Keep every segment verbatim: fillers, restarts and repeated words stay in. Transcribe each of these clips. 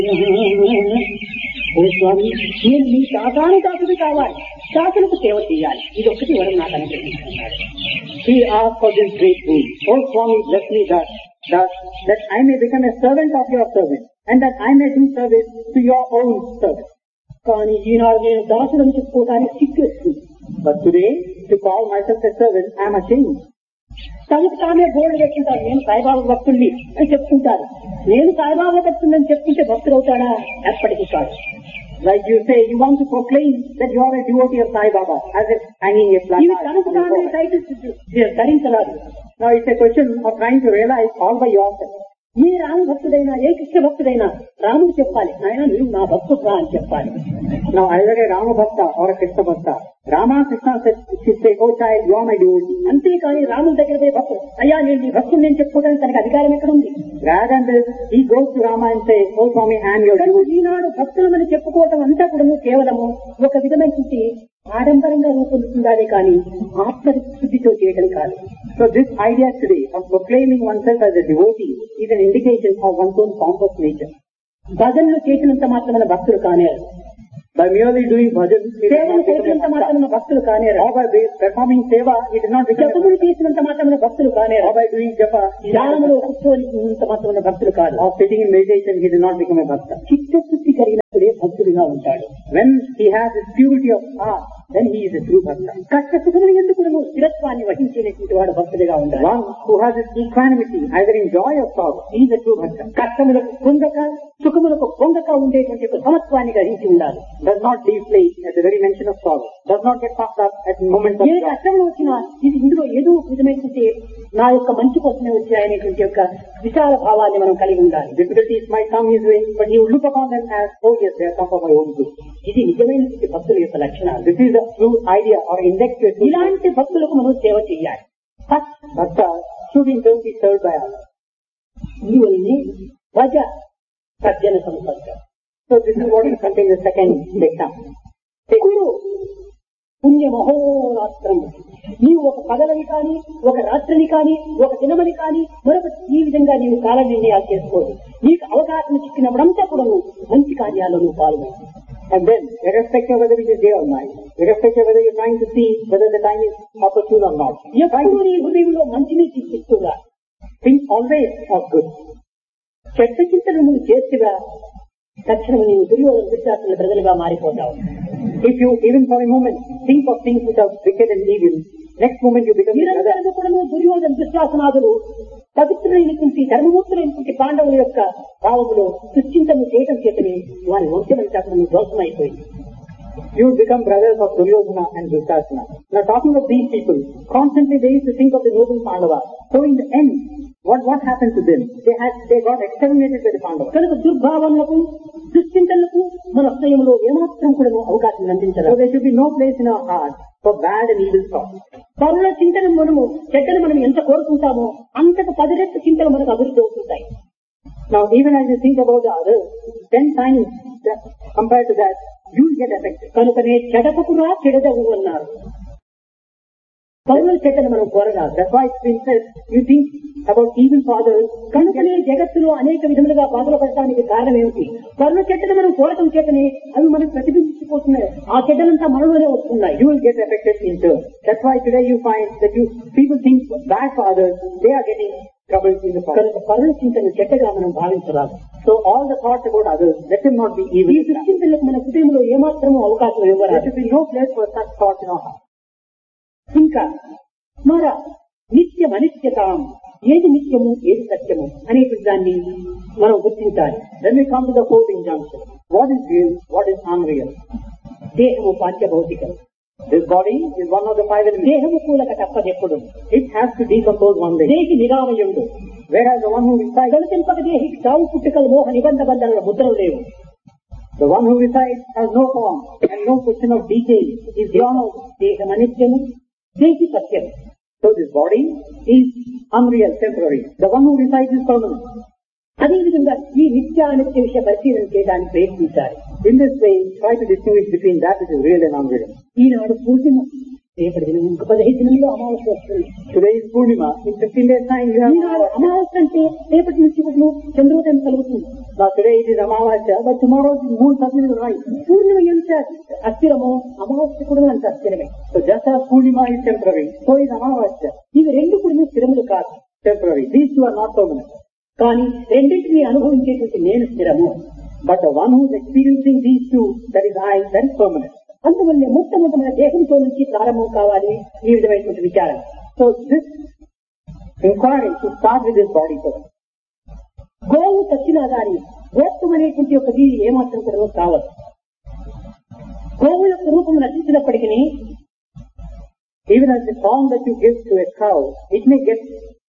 ఓ స్వామి, నేను మీ దాసాను దాసుడు కావాలి, దాసులకు సేవ చేయాలి, ఇది ఒక్కటి వరం నాకు అనుగ్రహించుకున్నాడు. He asked for this great boon. Oh Swami, bless me that, that, that I may become a servant of your servant, and that I may do service to your own service. కానీ ఈనాడు నేను దాసులను చెప్పుకోవడానికి సిగ్గు వస్తుంది. But today, to call myself a servant, I am ashamed. తనకు తానే board పెట్టుకుంటారు, నేను సాయిబాబా భక్తుల్ని అని చెప్పుకుంటారు. నేను సాయిబాబా భక్తులని చెప్పుకుంటే భక్తులు అవుతాడా? ఎప్పటికీ కాదు. Like you say, you want to proclaim that you are a devotee of Sai Baba, as if hanging a ఇవి placard. తనకు తానే titles ధరించరాదు. Now it's a question of trying to realize all by yourself. ఏ రామ భక్తుడైనా, ఏ కృష్ణ భక్తుడైనా రాముడు చెప్పాలి, నాయన నువ్వు నా భక్తుడు అని చెప్పాలి. Now either a Rama Bhakta or a Krishna Bhakta, Rama Krishna said, should say, oh child, you are my devotee. అంతేకాని రాముడి దగ్గర పోయి భక్తుడు, అయ్యా నేను నీ భక్తుడు నేను చెప్పుకోవడానికి తనకు అధికారం ఎక్కడ ఉంది? Rather than this, he goes to Rama and says, oh Swami, I am your devotee. ఈనాడు భక్తులమని చెప్పుకోవటం అంతా కూడా కేవలము ఒక విధమైనటువంటి ఆడంబరంగా రూపొందుతుందానే కానీ ఆత్మశుద్ధితో చేయడం కాదు. So this idea today of proclaiming oneself as a devotee is an indication of one's own pompous nature. భజనలు చేసినంత మాత్రమైన భక్తులు కానేరు, By merely doing bhajan, it is సేవలు not becoming చేసినంత a మాత్రమైన bhakta. భక్తులు కానేరు, Or by performing seva, it is not becoming a జపములు చేసినంత మాత్రమైన భక్తులు కానేరు, Or by doing japa, he is not ధ్యానములో a bhakta. కూర్చోనింత మాత్రమైన భక్తులు కాదు. Or sitting in meditation, he does not become a bhakta. చిత్తశుద్ధి కలిగినప్పుడే భక్తుడిగా ఉంటాడు. When he has this purity of heart, then he is a true bhakta. కష్ట సుఖములు ఎందుకు స్థిరత్వాన్ని వహించేటువంటి వాడు భక్తుడిగా ఉండాలి. One who has this equanimity, either in joy or sorrow, he is a true bhakta. కష్టములకు పొందక సుఖములకు పొందక ఉండేటువంటి ఒక సమత్వాన్ని గ్రహించి ఉండాలి. Does not deflate at the very mention of sorrow. Does not get puffed up at moments of A joy. కష్టములు వచ్చినా ఇది ఇందులో ఏదో ఒక విధమైనటువంటి నా యొక్క మంచి కోసమే వచ్చాయనేటువంటి యొక్క విశాల భావాన్ని మనం కలిగి ఉండాలి. Difficulties might come his way, but he will look upon them as, oh yes, they have come for my own good. ఇది నిజమైనటువంటి భక్తుల యొక్క లక్షణాలు. This is the true idea or index to a true ఇలాంటి భక్తులకు మనం సేవ చేయాలి. bhakta should in turn be served by others. ఇందువల్లనే భజ సజ్జన సంపర్క. So this is what is contained in the second example. కురు పుణ్య మహోరాత్రము. నీవు ఒక పగలని కానీ, ఒక రాత్రిని కానీ, ఒక దినమని కానీ, మరొక ఈ విధంగా నీవు కాల నిర్ణయాలు చేసుకోదు. నీకు అవకాశం చిక్కినప్పుడంతా కూడా నువ్వు మంచి కార్యాల్లో నువ్వు పాల్గొను. And then, irrespective of whether it is day or night, irrespective of whether you are trying to see whether the time is opportune or not, ఎప్పుడు నీ హృదయంలో మంచిని చిత్తిస్తుగా think always of good. చెడ్డ చింతలు నువ్వు చేస్తుగా తక్షణం నీవు దుర్యోధన దుశ్శాసన ప్రజలుగా మారిపోతావు. If you, even for a moment, think of things which are wicked and evil, next moment you become another. నిరంతరం కూడా నువ్వు దుర్యోధన దుశ్శాసనాదులు పవిత్రులైనటువంటి ధర్మమూర్తులైనటువంటి పాండవుల యొక్క భావములో దుశ్చింతను చేయటం చేతని వారి వంశమంతా కూడా దోషం అయిపోయింది. You will become brothers of Duryodhana and Dushasana. Now talking of these people, constantly they used to think of the noble Pandavas. So in the end, what what happened to them? They had they got exterminated by the Pandavas. కనుక దుర్భావనలకు దుశ్చింతనలకు మన హృదయంలో ఏమాత్రం కూడా అవకాశం So అందించలేదు. there should be no place in our heart for bad and evil thoughts. పరుల చింతన మనము చెడ్డను మనం ఎంత కోరుకుంటామో అంతకు పది రెట్ల చింతలు మనకు అభివృద్ధి అవుతుంటాయి. Now even as you think about the others, ten times that, compared to that, you will get affected. కనుకనే చెడపకురా చెడదవు అన్నారు. పరుల చెడ్డను మనం కోరరాదు. That's why it's been said, you think about evil for others, కనుకనే జగత్తులో అనేక విధములుగా బాధలు పడటానికి కారణం ఏమిటి? పరుల చెడ్డను మనం కోరటం చేతనే అవి మనకు ప్రతిబింబించిపోతున్నాయి. ఆ చెడ్డలంతా మనలోనే వస్తున్నాయి. you will get affected in turn. That's why today you find that you people think bad for others, they are getting trouble in the past. కనుక పరుల చింతను చెడ్డగా మనం భావించరాదు. So all the thoughts about others, let them not be evil. ఈ దుశ్చింతలకు మన హృదయంలో ఏమాత్రమూ అవకాశం There ఇవ్వరాదు. should be no place for such thoughts in our heart. ఇంకా మర నిత్యం అనిత్యతాం, ఏది నిత్యము ఏది సత్యము అనేటువంటి దాన్ని మనం గుర్తించాలి. Then we come to the fourth injunction. What is real? What is unreal? దేహము పాఠ్యభౌతికం. This body is one of the five elements. దేహము కూలక తప్పదెప్పుడు. It has to decompose one day. దేహి నిరామయుడు. Whereas the one who resides, గణతింపక దేహికి చావు పుట్టుకలు మోహ నిబంధ బంధనల ముద్రలు లేవు. the one who resides has no form and no question of decay, is gone out. దేహం అనిత్యము, దేహి సత్యము. So this body is unreal, temporary. The one who resides is permanent. అదేవిధంగా ఈ నిత్య అనిత్య విషయ పరిశీలన చేయడానికి ప్రయత్నించాలి. In this way, try to distinguish between that which is real and unreal. ఈనాడు పూర్తిమ రేపటి దినం ఇంక పదిహేను దినంలో అమావాస్య వస్తుంది. Today is Purnima. In fifteen days time you have ఈనాడు అమావాస్య అంటే రేపటి నుంచి ఇప్పుడు చంద్రోదయం కలుగుతుంది. Now today it is Amavasya, but tomorrow the moon suddenly will rise. పూర్ణిమ ఎంత అస్థిరమో అమావాస్య కూడా అంత అస్థిరమే. So just as Purnima is temporary, so is Amavasya ఇవి రెండు కూడా స్థిరములు కాదు, temporary. These two are not permanent. కానీ రెండింటినీ అనుభవించేటువంటి నేను స్థిరము. But the one who is experiencing these two, that is I, that is permanent. అందువల్ల మొట్టమొదటి మన దేహంతో నుంచి ప్రారంభం కావాలి ఈ విధమైనటువంటి విచారం. So this inquiry should start with this body first. గోవు చచ్చినా గాని గోత్వం అనేటువంటి ఒక జీవి ఏమాత్రం కూడా కావచ్చు. గోవు యొక్క రూపం నశించినప్పటికీ Even as the form that you give to a cow, it may get,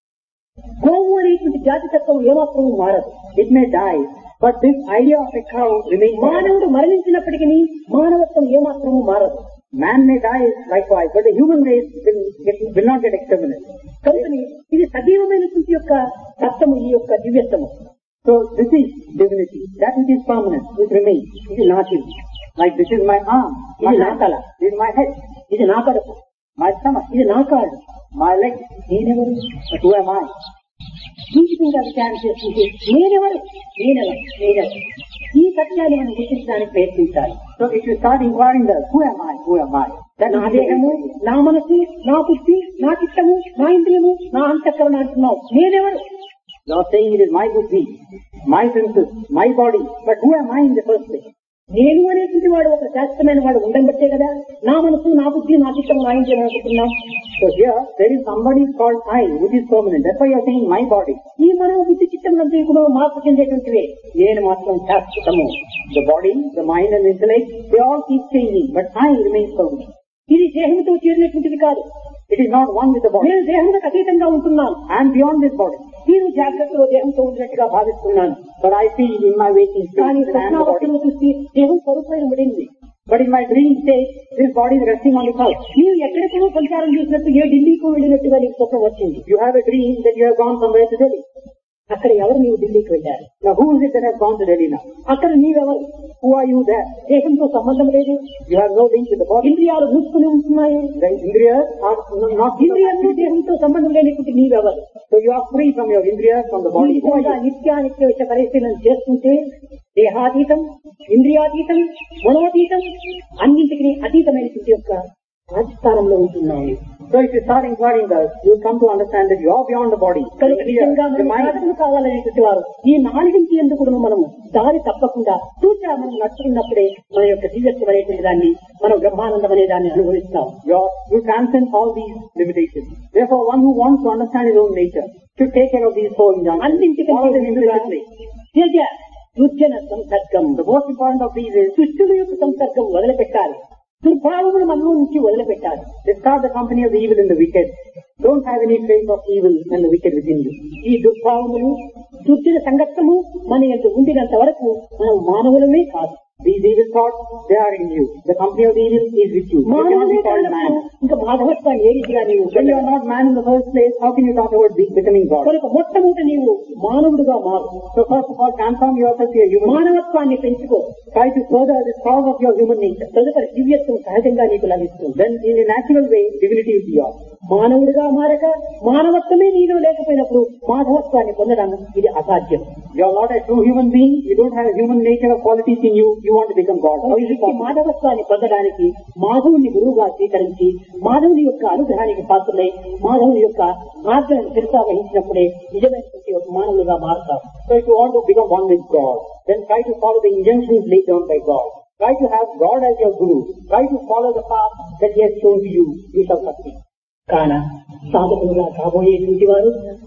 గోవు అనేటువంటి జాతి తత్వం ఏమాత్రం మారదు. it may die, but this idea of a cow remains. మానవుడు మరణించినప్పటికీ మానవత్వం ఏమాత్రము మారదు. Man may die likewise, but the human race will, get, will not get exterminated. కనుకని ఇది సజీవమైనటువంటి యొక్క తత్వము, ఈ యొక్క దివ్యత్వము. So this is divinity. That which is permanent, which remains. ఇది నాటి, Like this is my arm, my ఇది నా hand, తల, this is my head, ఇది నా కడుపు, my stomach, ఇది నా కాళ్ళు, my leg. నేనెవరు? But who am I? జీవితంగా విచారణ చేసుకుంటే నేనెవరు నేనెవరు నేనెవరు ఈ సత్యాన్ని మనం గుర్తించడానికి ప్రయత్నించాలి. So if you start inquiring that, who am I, who am I? That నా దేహము, నా మనసు, నా బుద్ధి, నా చిత్తము, నా ఇంద్రియము, నా అంతఃకరణ అంటున్నావు. నేనెవరు? you are saying it is my buddhi, my senses, my body. But who am I in the first place? నేను అనేటువంటి వాడు ఒక శాస్త్రమైన వాడు ఉండబట్టే కదా నా మనసు, నా బుద్ధి, నా చిత్తము, నా ఇంద్రియం అనుకుంటున్నాం. So here there is somebody called I, which is permanent. That's why you are saying my body. ఈ మనో బుద్ధి చిత్తములంతా కూడా మార్పు చెందేటువంటివే. నేను మాత్రం శాశ్వతము. The body, the mind and intellect, they all keep changing, but I remain permanent. ఇది దేహంతో చేరినటువంటిది కాదు. It is not one with the body. నేను దేహంలోకి అతీతంగా ఉంటున్నాను. I am beyond this body. నేను జాగ్రత్తలో దేహంతో ఉన్నట్టుగా భావిస్తున్నాను. But I feel in my waking కానీ state that I am the body. స్వప్నావస్థలో చూసి దేహం స్వరూపమైన పడింది. But in my dream state, this body is resting on the couch. నీవు ఎక్కడికో సంచారం చేసినట్టు ఏ ఢిల్లీకి వెళ్ళినట్టుగా నీకు స్వప్నం వచ్చింది. You have a dream that you have gone somewhere to Delhi. అక్కడ ఎవరు నీవు ఢిల్లీకి వెళ్ళారు? Now who is it that has gone to Delhi now? అక్కడ నీవెవరు? Who are you there? దేహంతో సంబంధం లేదు. You have no link with the body. ఇంద్రియాలు మూసుకుని ఉంటున్నాయి. The indriyas are not ఇంద్రియాలు దేహంతో సంబంధం లేనిటువంటి నీవెవరు? So you are free from your indriyas, from the ఈ body. Who are విధంగా you? నిత్యానిత్య విషయ పరిశీలన చేసుకుంటే దేహాతీతం, ఇంద్రియాతీతం, మనోతీతం అన్నింటికి అతీతమైనటువంటి యొక్క రాజస్థానంలో ఉంటున్నాయి. So if you start inquiring thus, you will come to understand that you are beyond the body. కనుక The indriyas, నిజంగా the మనం mind. సాధకులు కావాలనేటువంటి వారు ఈ నాలుగింటి ఎందుకు మనము దారి తప్పకుండా చూచా మనం నడుచుకున్నప్పుడే మన యొక్క దివ్యత్వం అనేటువంటి దాన్ని మనం బ్రహ్మానందం అనే దాన్ని అనుభవిస్తాం. You are- you transcend all these limitations. Therefore, one who wants to understand his own nature should take care of these four injunctions. అన్నింటికంటే Follow them ముందుగా implicitly. Teja దుర్జన సంసర్గం, The most important of these is దుష్టుల యొక్క సంసర్గం వదిలిపెట్టాలి. దుర్భావములు మనలో నుంచి వదిలిపెట్టాలి. discard the company of the evil and the wicked. Don't have any trace of evil and the wicked within you. ఈ దుర్భావములు దుర్జన సంగత్వము మన యొక్క ఉండినంత వరకు మనం మానవులమే కాదు. These evil thoughts, they are in you. The company of the evil is with you. You cannot మానవులే be called కానప్పుడు man. ఇంకా మాధవత్వాన్ని ఏ రీతిగా నీవు When you are not man in the first place, how can you talk about be- becoming God? కనుక మొట్టమొదటి నీవు మానవుడుగా మారు. So first of all, transform yourself to a human. మానవత్వాన్ని పెంచుకో. Try to further the cause of your human nature. తదుపరి దివ్యత్వం సహజంగా నీకు లభిస్తుంది. Then in a natural way, divinity will be yours. మానవుడిగా మారక మానవత్వమే నీలో లేకపోయినప్పుడు మాధవత్వాన్ని పొందడం ఇది అసాధ్యం. You are not a true human being. You don't have a human nature or qualities in you. You want to become God. How is it ఈ possible? మాధవత్వాన్ని పొందడానికి మాధవుని గురువుగా స్వీకరించి మాధవుని యొక్క అనుగ్రహానికి పాత్రలై మాధవుని యొక్క మార్గాన్ని కొనసాగించినప్పుడే నిజమైనటువంటి ఒక మానవులుగా మారుతారు. So if you want to become one with God, then try to follow the injunctions laid down by God. Try to have God as your guru. Try to follow the path that He has shown to you. You shall succeed. కాన సాధకులుగా కాబోయేటువంటి వారు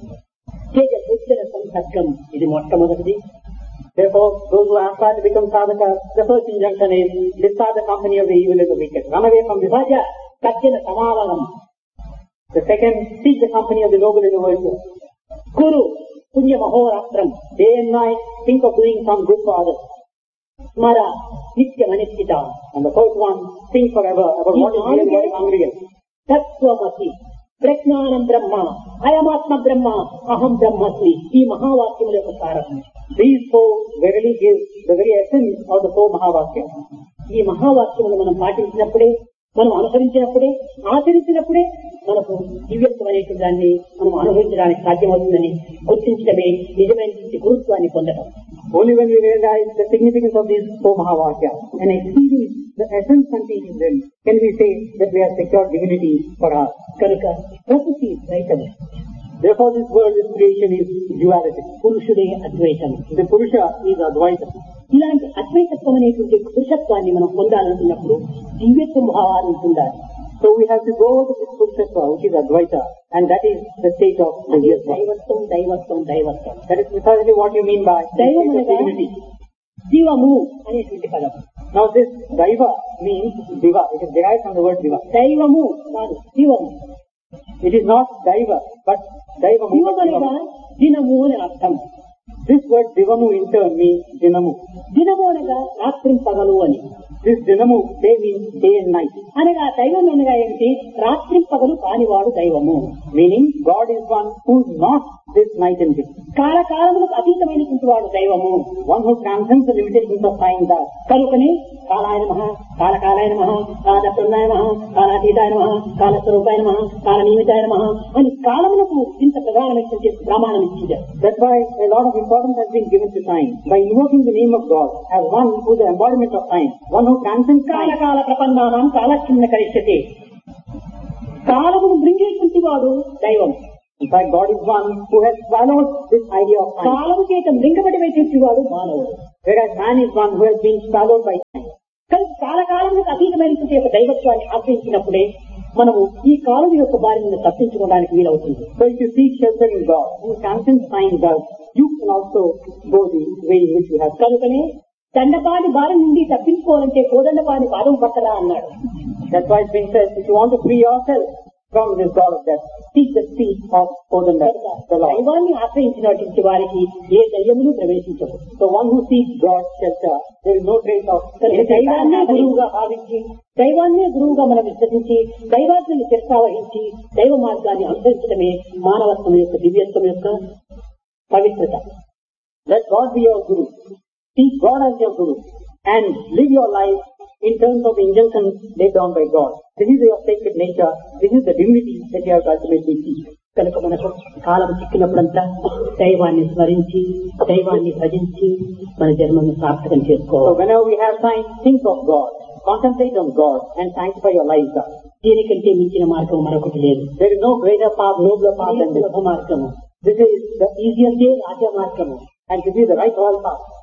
తేజ దుర్జన సంసర్గం ఇది మొట్టమొదటిది. Therefore, those who aspire to become sadhaka, the first injunction is discard the company of the evil and the wicked. Run away from this. విభజ సజ్జన సమావనం, The second, seek the company of the noble and the virtuous. గురు పుణ్య మహోరాత్రం, Day and night, think of doing some good for others. స్మర నిత్యమనిశ్చిత, And the fourth one, think forever about what is real and what is unreal. తత్వమసి, ప్రజ్ఞానం బ్రహ్మ, అయమాత్మ బ్రహ్మ, అహం బ్రహ్మస్మి. ఈ మహావాక్యముల యొక్క సారం. These four verily give the very essence of the four Mahavakyas. ఈ మహావాక్యములు మనం పాటించినప్పుడే మనం అనుసరించినప్పుడే ఆచరించినప్పుడే మనకు దివ్యత్వం అనేటువంటి దాన్ని మనం అనుభవించడానికి సాధ్యమవుతుందని గుర్తించడమే నిజమైనటువంటి గురుత్వాన్ని పొందడం. Only when we realize the significance of these four Mahavakyas and experience the essence contained in them can we say that we have secured divinity for us. కనుక ప్రకృతి ద్వైతము. Therefore this world, this creation is duality. పురుషుడే Advaitam. The Purusha is Advaita. ఇలాంటి అద్వైతత్వం అనేటువంటి పురుషత్వాన్ని మనం పొందాలనుకున్నప్పుడు దివ్యత్వం భావాలు ఉంటుండాలి. So we have to go to this Purushatva, which is Advaita, and that is the state of divyatva. దైవత్వం దైవత్వం దైవత్వం. That is precisely what you mean by దైవం అనగా divinity. జీవము అనేటువంటి పదం. Now this Daiva means Diva. It is derived from the word Diva. దైవము కాదు జీవము. It is not Daiva, but Daivamu. జీవం అనగా దినము అని అర్థం. This word Divamu in turn means Dinamu. దినము అనగా రాత్రి పగలు అని. This Dinamu, they mean day and night. అనగా దైవం అనగా ఏమిటి? రాత్రి పగలు కానివాడు దైవము. Meaning God is one who is not this night and day. కాలకాలములకు అతీతమైనటువంటి వాడు దైవము. One who transcends the limitations of time does. కనుకనే కాలాయ నమః, కాలకాలాయ నమః, కాలప్రదాయ నమః, కాలాతీతాయ నమః, కాలస్వరూపాయ నమః, కాలనిమితాయ నమః అని కాలములకు ఇంత ప్రధానమైనటువంటి ప్రమాణం ఇచ్చింది. That's why a lot of importance has been given to time by invoking the name of God as one who is the embodiment of time, one who transcends time. కాలకాల ప్రపన్నానాం కాలక్షిన్న కరిష్యతే. కాలమును మృంగేటువంటి వాడు దైవం. In fact, God is one who has swallowed this idea of time. కాలము చేత మృంగబడినటువంటి వాడు మానవుడు. Whereas man is one who has been swallowed by time. కానీ కాలకాలములకు అతీతమైనటువంటి యొక్క దైవత్వాన్ని ఆశ్రయించినప్పుడే మనము ఈ కాలం యొక్క బారి నుండి తప్పించుకోవడానికి వీలవుతుంది. So if you seek shelter in God, who transcends time does, you can also go the way in which you have. కనుకనే దండపాని బారి నుండి తప్పించుకోవాలంటే కోదండపాని పాదం పట్టరా అన్నాడు. That's why it's been said, if you want to free yourself from this God of death, seek the feet of Kodanda, the Lord. దైవాన్ని ఆశ్రయించినటువంటి వారికి ఏ దయ్యమును ప్రవేశించవు. So one who seeks God's shelter, there is no trace of దైవాన్నే గురువుగా భావించి, దైవాన్నే గురువుగా మనం విశ్వసించి, దైవాజ్ఞని శిరసావహించి దైవ మార్గాన్ని అనుసరించడమే మానవత్వం యొక్క దివ్యత్వం యొక్క పవిత్రత. Let God be your Guru. Seek God as your Guru and live your life in terms of the injunctions laid down by God. This is your sacred nature. This is the divinity that you have to ultimately seek. కనుక మనకు కాలం చిక్కినప్పుడంతా దైవాన్ని స్మరించి దైవాన్ని భజించి మన జన్మను సార్థకం So చేసుకోవాలి. whenever we have time, think of God, concentrate on God and sanctify your life thus. దీనికంటే మించిన మార్గం మరొకటి లేదు. There is no greater path, nobler path than this. సులభ మార్గము. This is the easiest way, రాజ మార్గము. and this is the right royal path.